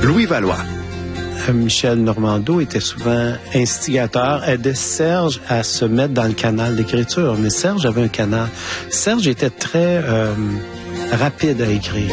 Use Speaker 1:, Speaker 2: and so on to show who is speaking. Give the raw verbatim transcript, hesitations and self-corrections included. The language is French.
Speaker 1: Louis Valois.
Speaker 2: Michel Normando était souvent instigateur, aidait Serge à se mettre dans le canal d'écriture. Mais Serge avait un canal. Serge était très euh, rapide à écrire.